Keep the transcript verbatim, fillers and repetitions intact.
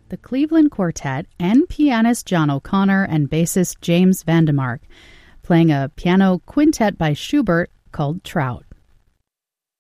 the Cleveland Quartet, and pianist John O'Connor and bassist James Vandemark, playing a piano quintet by Schubert called Trout.